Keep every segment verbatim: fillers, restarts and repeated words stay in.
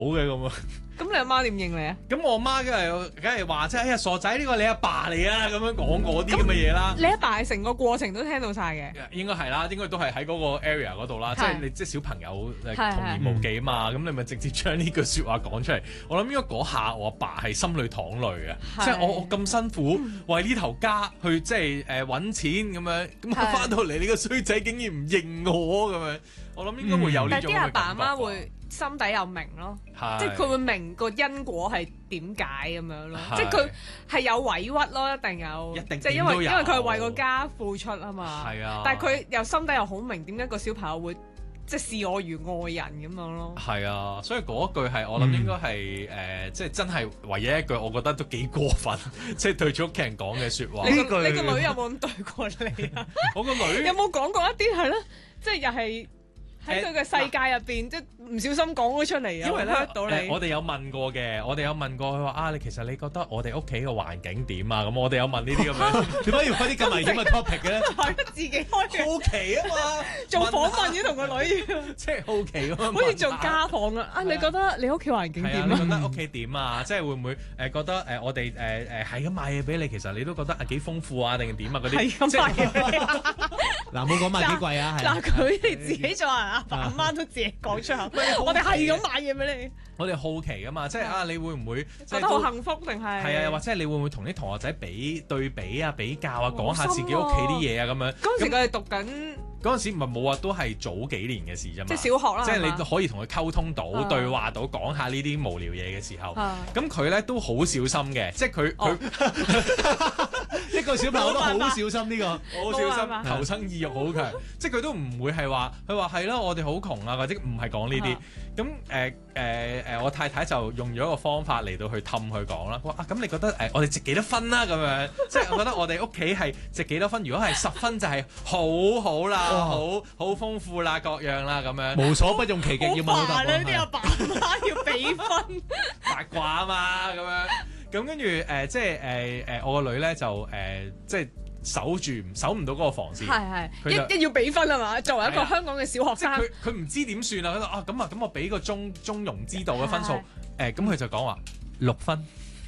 嘅咁啊。 咁你阿媽點應你啊？ 咁我媽梗係梗係話即係哎呀傻仔呢個你阿爸嚟啊咁樣講嗰啲咁嘅嘢啦。 你阿爸係成個過程都聽到晒嘅。 應該係啦，應該都係喺嗰個 area 嗰度啦，即係你即係小朋友係童言無忌啊嘛，咁你咪直接將呢句説話講出嚟。我諗應該嗰下我阿爸係心裏淌淚嘅，即係我我咁辛苦為呢頭家去即係誒揾錢咁樣，咁我翻到嚟你個衰仔竟然唔認我咁樣，我諗應該會有呢種嘅感覺。 但係啲阿爸阿媽會心底有明咯，即係佢會明個因果係點解咁樣咯，即係佢係有委屈咯，一定有， 一定即係因為因為佢係為個家付出啊嘛。 係啊， 但係佢又心底又好明點解個小朋友會即係視我如愛人咁樣咯。 係啊，所以嗰句係我諗應該係誒，即係真係唯一一句，我覺得都幾過分，即係對住屋企人講嘅説話。 你個你個女有冇咁對過你啊？ 我個女有冇講過一啲係咧？即係又係。喺佢嘅世界入邊，即係唔小心講咗出嚟啊！ 因為咧， 到你我哋有問過嘅，我哋有問過佢話啊，你其實你覺得我哋屋企嘅環境點啊？咁我哋有問呢啲咁樣，點解要開啲咁危險嘅 topic 嘅咧？ 係自己開嘅， 好奇啊嘛！ 做訪問要同個女， 即係好奇啊嘛！ 好似做家訪啊！啊，你覺得你屋企環境點啊？ 你覺得屋企點啊？即係會唔會誒覺得誒我哋誒誒係咁買嘢俾你，其實你都覺得啊幾豐富啊，定係點啊嗰啲？ 係咁買嘢俾你。 嗱，冇講買幾貴啊！ 嗱，佢哋自己做人，阿爸阿媽都自己講出口。我哋係咁買嘢俾你。 我哋好奇噶嘛，即係啊，你會唔會覺得好幸福定係？ 係啊，或者你會唔會同啲同學仔比對比啊、比較啊，講下自己屋企啲嘢啊咁樣？ 嗰陣時佢哋讀緊。 嗰陣時唔係冇啊，都係早幾年嘅事啫嘛。 即係小學啦。 即係你可以同佢溝通到、對話到、講下呢啲無聊嘢嘅時候，咁佢咧都好小心嘅，即係佢佢一個小朋友都好小心呢個， 好小心，求生意欲好強，即係佢都唔會係話佢話係咯，我哋好窮啊，或者唔係講呢啲。咁誒誒誒，我太太就用咗一個方法嚟到去氹佢講啦。哇啊，咁你覺得誒我哋值幾多分啦？咁樣即係我覺得我哋屋企係值幾多分？如果係十分就係好好啦。好好豐富啦，各樣啦，咁樣無所不用其極，要問老豆。 呢啲阿爸阿媽要俾分八卦啊嘛，咁樣咁跟住誒，即係誒誒，我個女咧就誒、呃，即係守住守唔到嗰個防線， 係係一一要俾分啊嘛。作為一個香港嘅小學生， 佢佢唔知點算啊，佢話啊咁啊咁，我俾個中中庸之道嘅分數誒，咁佢就講話六分。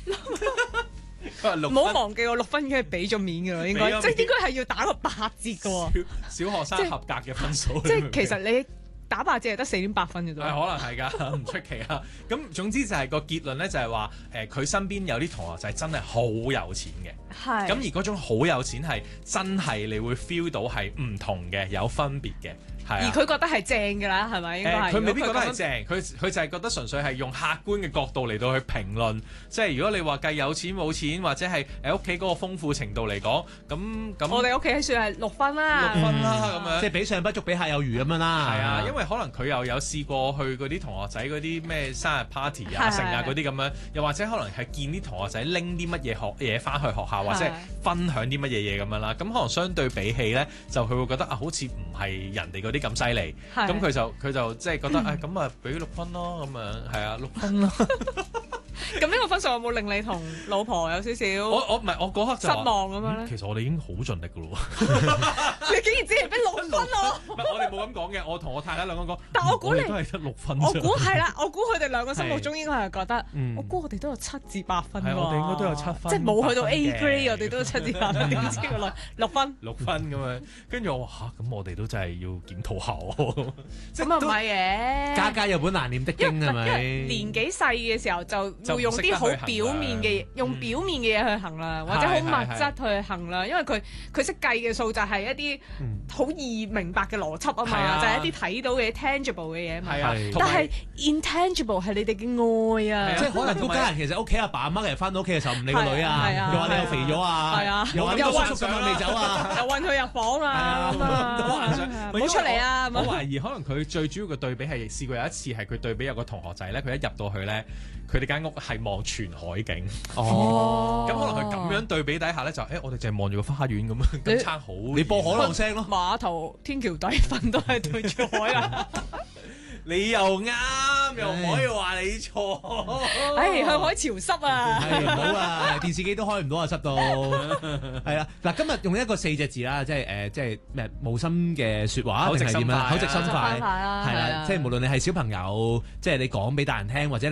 唔好忘記我六分已經係俾咗面㗎啦，應該即係應該係要打個八折㗎喎。 小學生合格嘅分數， 即係其實你打八折係得四點八分嘅啫。 係可能係㗎，唔出奇啊。咁總之就係個結論咧，就係話誒，佢身邊有啲同學仔真係好有錢嘅。 係。 咁而嗰種好有錢係真係你會 feel 到係唔同嘅，有分別嘅。 而佢覺得係正㗎啦，係咪？應該係。 佢未必覺得係正，佢佢就係覺得純粹係用客觀嘅角度嚟到去評論。即係如果你話計有錢冇錢，或者係誒屋企嗰個豐富程度嚟講，咁咁我哋屋企算係六分啦， 六分啦咁樣， 即係比上不足，比下有餘咁樣啦。 係啊，因為可能佢又有試過去嗰啲同學仔嗰啲咩生日 party 啊、成啊嗰啲咁樣，又或者可能係見啲同學仔拎啲乜嘢學嘢翻去學校，或者分享啲乜嘢嘢咁樣啦。咁可能相對比起咧，就佢會覺得啊，好似唔係人哋嗰啲咁犀利。咁佢就佢就即係覺得誒咁啊，俾六分咯，咁啊係啊，六分咯。咁呢個分數有冇令你同老婆有少少？ 我我唔係我嗰刻就失望咁樣咧。 其實我哋已經好盡力噶咯喎。 你竟然只係俾六分我？ 唔係我哋冇咁講嘅，我同我太太兩個講。 但我估你都係得六分。 我估係啦，我估佢哋兩個心目中應該係覺得，我估我哋都有七至八分喎。 我哋應該都有七分。 即係冇去到 A grade，我哋都有七至八分。點知個女六分？ 六分咁樣，跟住我話嚇，咁我哋都真係要檢討下喎。 咁啊唔係嘅， 家家有本難念的經係咪？ 年紀細嘅時候就會用啲好表面嘅，用表面嘅嘢去衡量，或者好物質去衡量，因為佢佢識計嘅數就係一啲好易明白嘅邏輯啊嘛，就係一啲睇到嘅 tangible 嘅嘢啊嘛。但係 intangible 係你哋嘅愛啊， 即係可能嗰家人其實屋企阿爸阿媽其實翻到屋企嘅時候唔理個女啊，又話你又肥咗啊，又話呢個叔叔咁樣未走啊， 又韞佢入房啊，咁啊，唔好出嚟啊！ 我懷疑可能佢最主要嘅對比係試過有一次係佢對比有個同學仔咧，佢一入到去咧，佢哋間屋係望全海景。哦，咁可能佢咁樣對比底下咧，就誒我哋淨係望住個花園咁樣，咁差好。你播可樂聲咯， 碼頭天橋底瞓都係對住海啊！ 你又啱，又唔可以話你錯。 唉，向海潮濕啊！ 係唔好啊，電視機都開唔到啊，濕到。係啦，嗱，今日用一個四隻字啦，即係誒，即係咩無心嘅説話定係點啊？口直心快，係啦，即係無論你係小朋友，即係你講俾大人聽，或者